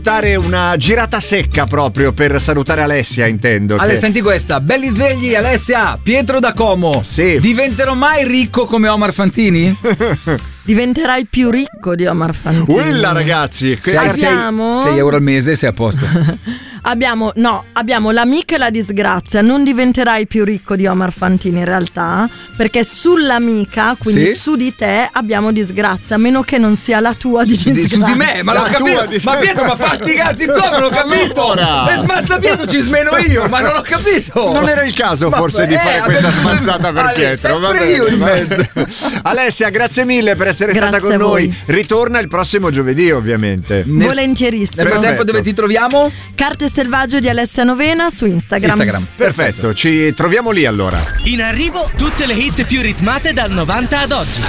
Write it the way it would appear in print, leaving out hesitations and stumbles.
dare una girata secca proprio per salutare Alessia, intendo. Ale, senti questa. Belli svegli, Alessia. Pietro da Como. Sì. Diventerò mai ricco come Omar Fantini? Diventerai più ricco di Omar Fantini. Quella, ragazzi. Se hai 6 euro al mese sei a posto. Abbiamo l'amica e la disgrazia. Non diventerai più ricco di Omar Fantini in realtà, perché sull'amica, quindi su di te, abbiamo disgrazia, a meno che non sia la tua di disgrazia. Su di me, ma l'ho capito. Ma Pietro, ma fatti i cazzi tuoi, non ho capito. E smazza Pietro, ci smeno io, ma non ho capito. Non era il caso forse di fare questa smanzata per Pietro. Va bene, io in mezzo. Alessia, grazie mille per essere stata con noi. Ritorna il prossimo giovedì, ovviamente. Volentierissimo. Nel frattempo dove ti troviamo? Carte Selvaggio di Alessia Novena su Instagram. Perfetto, ci troviamo lì allora. In arrivo tutte le hit più ritmate dal 90 ad oggi.